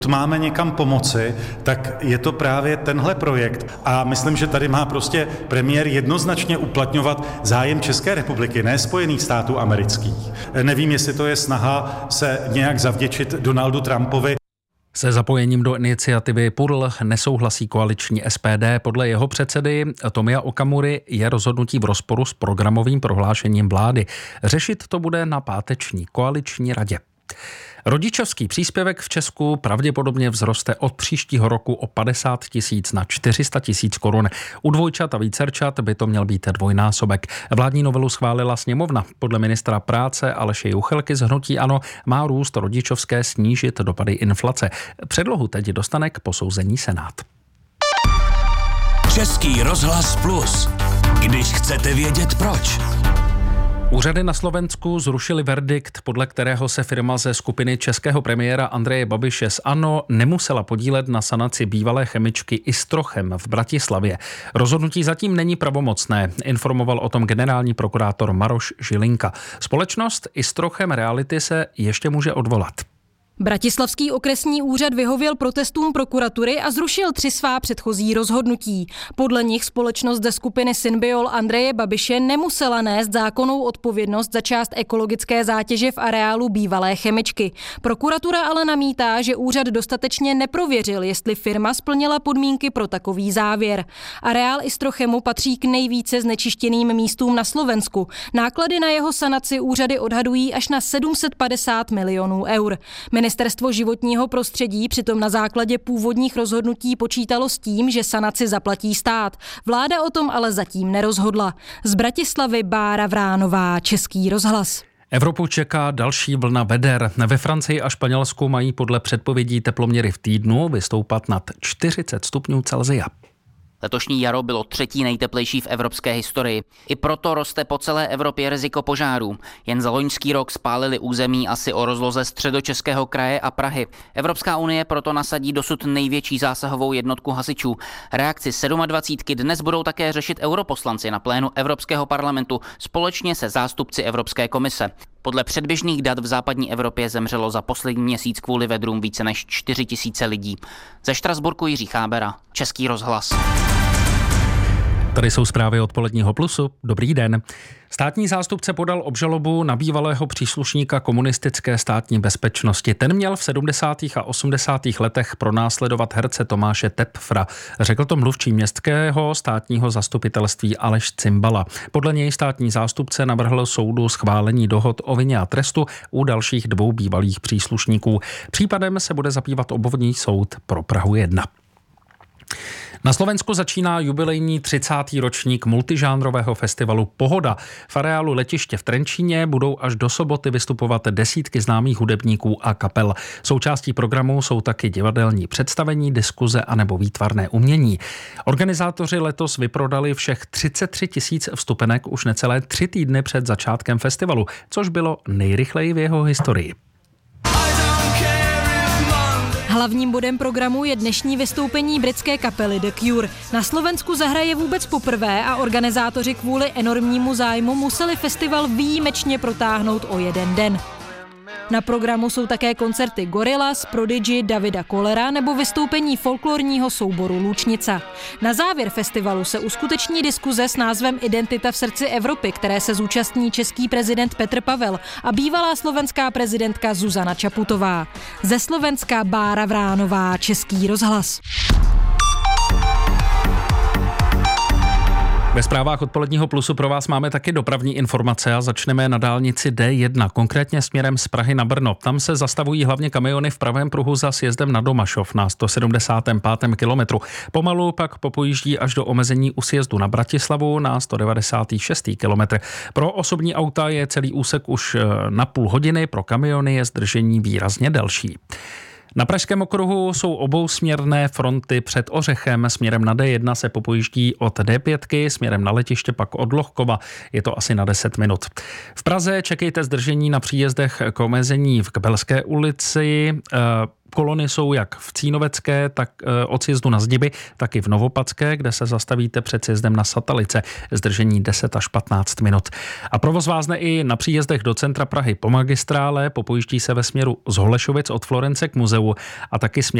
Máme někam pomoci, tak je to právě tenhle projekt a myslím, že tady má prostě premiér jednoznačně uplatňovat zájem České republiky, ne Spojených států amerických. Nevím, jestli to je snaha se nějak zavděčit Donaldu Trumpovi. Se zapojením do iniciativy PURL nesouhlasí koaliční SPD. Podle jeho předsedy Tomia Okamury je rozhodnutí v rozporu s programovým prohlášením vlády. Řešit to bude na páteční koaliční radě. Rodičovský příspěvek v Česku pravděpodobně vzroste od příštího roku o 50 000 na 400 000 korun. U dvojčat a vícerčat by to měl být dvojnásobek. Vládní novelu schválila sněmovna. Podle ministra práce Aleše Juchelky z hnutí ANO má růst rodičovské snížit dopady inflace. Předlohu teď dostane k posouzení Senát. Český rozhlas Plus. Když chcete vědět proč. Úřady na Slovensku zrušily verdikt, podle kterého se firma ze skupiny českého premiéra Andreje Babiše z ANO nemusela podílet na sanaci bývalé chemičky Istrochem v Bratislavě. Rozhodnutí zatím není pravomocné, informoval o tom generální prokurátor Maroš Žilinka. Společnost Istrochem Reality se ještě může odvolat. Bratislavský okresní úřad vyhověl protestům prokuratury a zrušil 3 svá předchozí rozhodnutí. Podle nich společnost ze skupiny Synbiol Andreje Babiše nemusela nést zákonnou odpovědnost za část ekologické zátěže v areálu bývalé chemičky. Prokuratura ale namítá, že úřad dostatečně neprověřil, jestli firma splnila podmínky pro takový závěr. Areál Istrochemu patří k nejvíce znečištěným místům na Slovensku. Náklady na jeho sanaci úřady odhadují až na 750 milionů eur. Ministerstvo životního prostředí přitom na základě původních rozhodnutí počítalo s tím, že sanaci zaplatí stát. Vláda o tom ale zatím nerozhodla. Z Bratislavy Bára Vránová, Český rozhlas. Evropu čeká další vlna veder. Ve Francii a Španělsku mají podle předpovědí teploměry v týdnu vystoupat nad 40 stupňů Celsia. Letošní jaro bylo 3. nejteplejší v evropské historii. I proto roste po celé Evropě riziko požárů. Jen za loňský rok spálili území asi o rozloze Středočeského kraje a Prahy. Evropská unie proto nasadí dosud největší zásahovou jednotku hasičů. Reakci 27 dnes budou také řešit europoslanci na plénu Evropského parlamentu společně se zástupci Evropské komise. Podle předběžných dat v západní Evropě zemřelo za poslední měsíc kvůli vedrům více než 4 000 lidí. Ze Štrasburku Jiří Chábera, Český rozhlas. Tady jsou zprávy odpoledního Plusu. Dobrý den. Státní zástupce podal obžalobu na bývalého příslušníka komunistické státní bezpečnosti. Ten měl v 70. a 80. letech pronásledovat herce Tomáše Tepfra. Řekl to mluvčí městského státního zastupitelství Aleš Cimbala. Podle něj státní zástupce navrhl soudu schválení dohod o vině a trestu u dalších 2 bývalých příslušníků. Případem se bude zabývat obvodní soud pro Prahu 1. Na Slovensku začíná jubilejní 30. ročník multižánrového festivalu Pohoda. V areálu letiště v Trenčíně budou až do soboty vystupovat desítky známých hudebníků a kapel. Součástí programu jsou taky divadelní představení, diskuze anebo výtvarné umění. Organizátoři letos vyprodali všech 33 000 vstupenek už necelé 3 týdny před začátkem festivalu, což bylo nejrychleji v jeho historii. Hlavním bodem programu je dnešní vystoupení britské kapely The Cure. Na Slovensku zahraje vůbec poprvé a organizátoři kvůli enormnímu zájmu museli festival výjimečně protáhnout o 1 den. Na programu jsou také koncerty Gorillaz, Prodigy, Davida Kollera nebo vystoupení folklorního souboru Lučnica. Na závěr festivalu se uskuteční diskuze s názvem Identita v srdci Evropy, které se zúčastní český prezident Petr Pavel a bývalá slovenská prezidentka Zuzana Čaputová. Ze Slovenska Bára Vránová, Český rozhlas. Ve zprávách odpoledního Plusu pro vás máme taky dopravní informace a začneme na dálnici D1, konkrétně směrem z Prahy na Brno. Tam se zastavují hlavně kamiony v pravém pruhu za sjezdem na Domašov na 175. kilometru. Pomalu pak popojíždí až do omezení u sjezdu na Bratislavu na 196. kilometr. Pro osobní auta je celý úsek už na půl hodiny, pro kamiony je zdržení výrazně delší. Na Pražském okruhu jsou obousměrné fronty před Ořechem. Směrem na D1 se popojíždí od D5, směrem na letiště pak od Lohkova. Je to asi na 10 minut. V Praze čekejte zdržení na příjezdech k omezení v Kbelské ulici. kolony jsou jak v Cínovecké, tak od sjezdu na Zdiby, tak i v Novopadské, kde se zastavíte před sjezdem na Satalice. Zdržení 10 až 15 minut. A provoz vázne i na příjezdech do centra Prahy po magistrále, popojíždí se ve směru z Holešovic od Florence k muzeu a taky směr